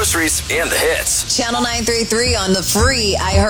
groceries, and the hits. Channel 933 on the free iHeart